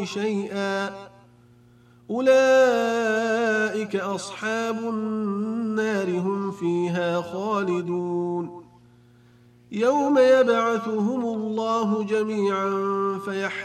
الله شيئا أولئك أصحاب النار هم فيها خالدون يوم يبعثهم الله جميعا